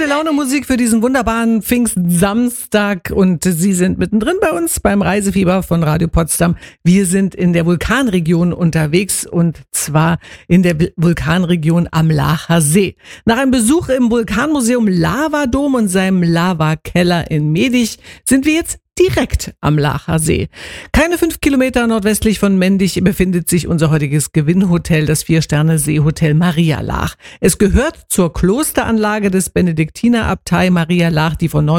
Laune Musik für diesen wunderbaren Pfingstsamstag und Sie sind mittendrin bei uns beim Reisefieber von Radio Potsdam. Wir sind in der Vulkanregion unterwegs und zwar in der Vulkanregion am Laacher See. Nach einem Besuch im Vulkanmuseum Lavadom und seinem Lavakeller in Meedig sind wir jetzt direkt am Laacher See. Keine 5 Kilometer nordwestlich von Mendig befindet sich unser heutiges Gewinnhotel, das 4-Sterne-Seehotel Maria Laach. Es gehört zur Klosteranlage des Benediktinerabtei Maria Laach, die vor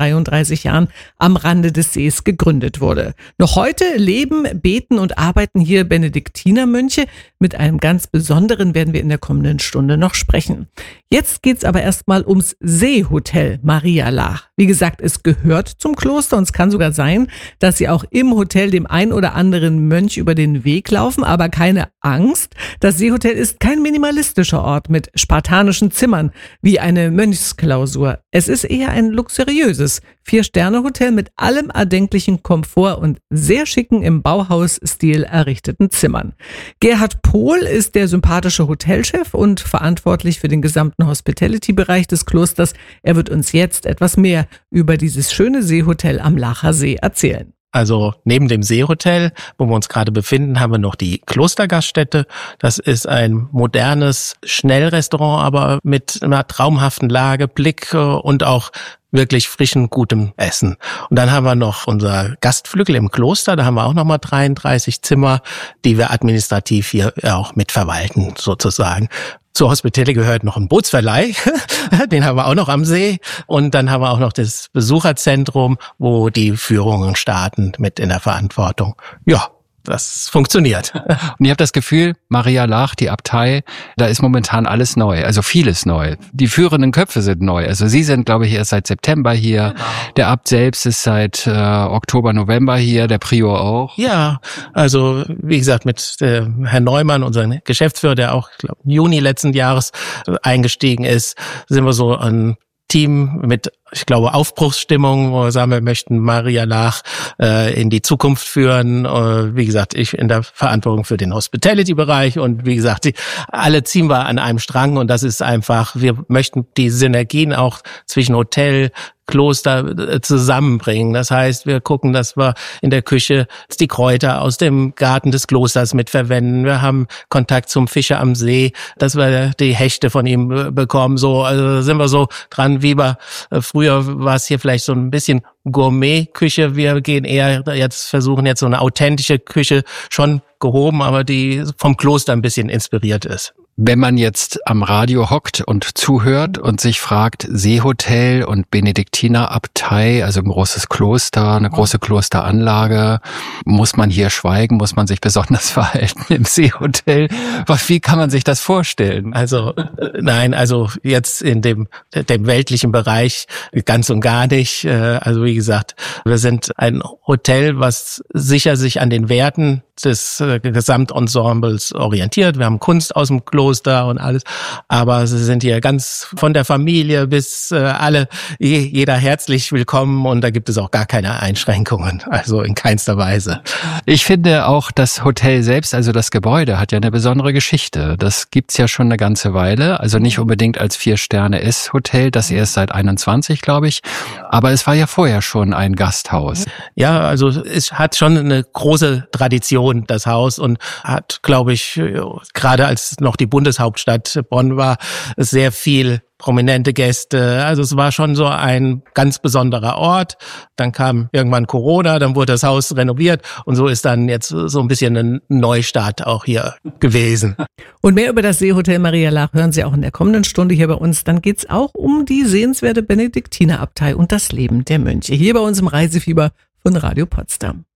933 Jahren am Rande des Sees gegründet wurde. Noch heute leben, beten und arbeiten hier Benediktinermönche. Mit einem ganz besonderen werden wir in der kommenden Stunde noch sprechen. Jetzt geht's aber erstmal ums Seehotel Maria Laach. Wie gesagt, es gehört zum Kloster und es kann sogar sein, dass Sie auch im Hotel dem ein oder anderen Mönch über den Weg laufen, aber keine Angst. Das Seehotel ist kein minimalistischer Ort mit spartanischen Zimmern wie eine Mönchsklausur. Es ist eher ein luxuriöses 4-Sterne-Hotel mit allem erdenklichen Komfort und sehr schicken im Bauhausstil errichteten Zimmern. Gerhard Pohl ist der sympathische Hotelchef und verantwortlich für den gesamten Hospitality-Bereich des Klosters. Er wird uns jetzt etwas mehr über dieses schöne Seehotel am Laacher See erzählen. Also neben dem Seehotel, wo wir uns gerade befinden, haben wir noch die Klostergaststätte. Das ist ein modernes Schnellrestaurant, aber mit einer traumhaften Lage, Blick und auch wirklich frischen, gutem Essen. Und dann haben wir noch unser Gastflügel im Kloster, da haben wir auch nochmal 33 Zimmer, die wir administrativ hier auch mitverwalten, sozusagen. Zur Hospitality gehört noch ein Bootsverleih, den haben wir auch noch am See. Und dann haben wir auch noch das Besucherzentrum, wo die Führungen starten mit in der Verantwortung. Ja, das funktioniert. Und ihr habt das Gefühl, Maria Laach, die Abtei, da ist momentan alles neu, also vieles neu. Die führenden Köpfe sind neu. Also Sie sind, glaube ich, erst seit September hier. Genau. Der Abt selbst ist seit Oktober, November hier, der Prior auch. Ja, also wie gesagt, mit Herrn Neumann, unserem Geschäftsführer, der auch, ich glaube, im Juni letzten Jahres eingestiegen ist, sind wir so ein Team mit, ich glaube, Aufbruchsstimmung, wo wir sagen, wir möchten Maria Laach in die Zukunft führen. Wie gesagt, ich in der Verantwortung für den Hospitality-Bereich und wie gesagt, alle ziehen wir an einem Strang und das ist einfach, wir möchten die Synergien auch zwischen Hotel, Kloster zusammenbringen. Das heißt, wir gucken, dass wir in der Küche die Kräuter aus dem Garten des Klosters mitverwenden. Wir haben Kontakt zum Fischer am See, dass wir die Hechte von ihm bekommen. So, also sind wir so dran, wie wir früher war es hier vielleicht so ein bisschen Gourmet-Küche. Wir gehen eher versuchen jetzt so eine authentische Küche, schon gehoben, aber die vom Kloster ein bisschen inspiriert ist. Wenn man jetzt am Radio hockt und zuhört und sich fragt, Seehotel und Benediktinerabtei, also ein großes Kloster, eine große Klosteranlage, muss man hier schweigen, muss man sich besonders verhalten im Seehotel? Wie kann man sich das vorstellen? Also nein, also jetzt in dem weltlichen Bereich ganz und gar nicht. Also wie gesagt, wir sind ein Hotel, was sicher sich an den Werten des Gesamtensembles orientiert. Wir haben Kunst aus dem Kloster und alles, aber sie sind hier ganz von der Familie bis alle, jeder herzlich willkommen und da gibt es auch gar keine Einschränkungen, also in keinster Weise. Ich finde auch, das Hotel selbst, also das Gebäude, hat ja eine besondere Geschichte. Das gibt's ja schon eine ganze Weile, also nicht unbedingt als 4-Sterne-S-Hotel, das erst seit 21, glaube ich, aber es war ja vorher schon ein Gasthaus. Ja, also es hat schon eine große Tradition, das Haus, und hat, glaube ich, gerade als noch die Bundeshauptstadt Bonn war, sehr viel prominente Gäste. Also es war schon so ein ganz besonderer Ort. Dann kam irgendwann Corona, dann wurde das Haus renoviert und so ist dann jetzt so ein bisschen ein Neustart auch hier gewesen. Und mehr über das Seehotel Maria Laach hören Sie auch in der kommenden Stunde hier bei uns. Dann geht's auch um die sehenswerte Benediktinerabtei und das Leben der Mönche. Hier bei uns im Reisefieber von Radio Potsdam.